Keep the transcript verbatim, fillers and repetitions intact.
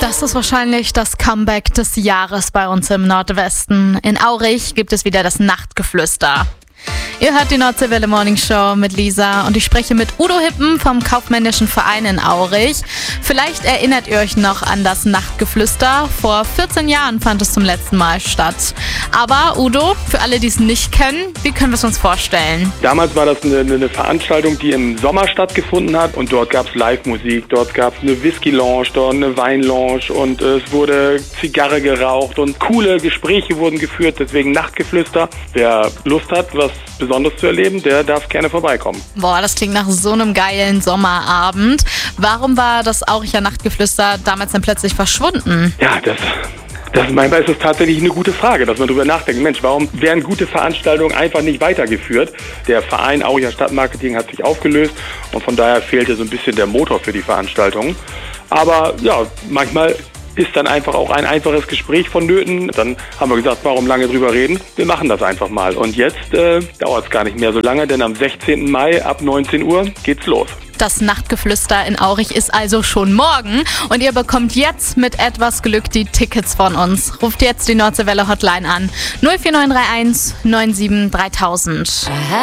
Das ist wahrscheinlich das Comeback des Jahres bei uns im Nordwesten. In Aurich gibt es wieder das Nachtgeflüster. Ihr hört die Nordseewelle Morning Show mit Lisa und ich spreche mit Udo Hippen vom Kaufmännischen Verein in Aurich. Vielleicht erinnert ihr euch noch an das Nachtgeflüster. Vor vierzehn Jahren fand es zum letzten Mal statt. Aber Udo, für alle, die es nicht kennen, wie können wir es uns vorstellen? Damals war das eine, eine Veranstaltung, die im Sommer stattgefunden hat und dort gab es Live-Musik, dort gab es eine Whisky-Lounge, dort eine Wein-Lounge und äh, es wurde Zigarre geraucht und coole Gespräche wurden geführt, deswegen Nachtgeflüster. Wer Lust hat, was Besonderes zu erleben, der darf gerne vorbeikommen. Boah, das klingt nach so einem geilen Sommerabend. Warum war das Auricher Nachtgeflüster damals dann plötzlich verschwunden? Ja, das... Das manchmal ist es tatsächlich eine gute Frage, dass man darüber nachdenkt, Mensch, warum werden gute Veranstaltungen einfach nicht weitergeführt? Der Verein Auricher Stadtmarketing hat sich aufgelöst und von daher fehlte so ein bisschen der Motor für die Veranstaltung. Aber ja, manchmal ist dann einfach auch ein einfaches Gespräch vonnöten. Dann haben wir gesagt, warum lange drüber reden? Wir machen das einfach mal. Und jetzt äh, dauert es gar nicht mehr so lange, denn am sechzehnten Mai ab neunzehn Uhr geht's los. Das Nachtgeflüster in Aurich ist also schon morgen und ihr bekommt jetzt mit etwas Glück die Tickets von uns. Ruft jetzt die Nordseewelle Hotline an null vier neun drei eins neun sieben dreitausend.